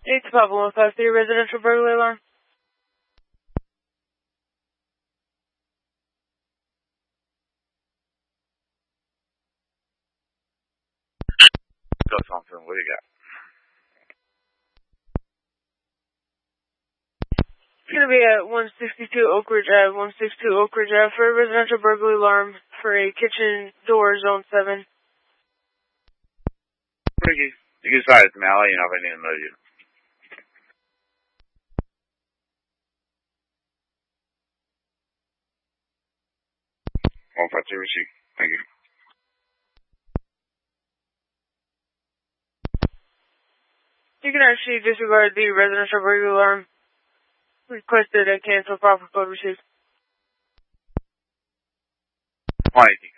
It's Papa 153 residential burglary alarm. Got something. What do you got? It's going to be at 162 Oak Ridge Ave, 162 Oak Ridge Ave for a residential burglary alarm for a kitchen door, zone 7. Ricky, you can start it, man. I'll let you know if I need to know you. 152 receipt. Thank you. You can actually disregard the residential burglary alarm. Requested a cancel proper code received. 180.